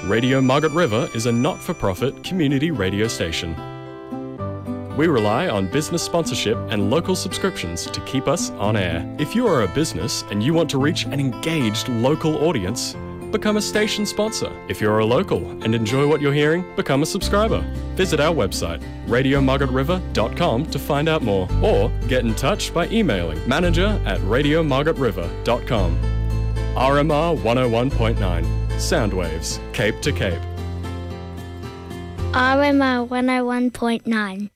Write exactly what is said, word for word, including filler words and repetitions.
Radio Margaret River is a not-for-profit community radio station. We rely on business sponsorship and local subscriptions to keep us on air. If you are a business and you want to reach an engaged local audience, become a station sponsor. If you're a local and enjoy what you're hearing, become a subscriber. Visit our website, radio margaret river dot com, to find out more, or get in touch by emailing manager at radio margaret river dot com. R M R one oh one point nine, Soundwaves, Cape to Cape. R M R one oh one point nine.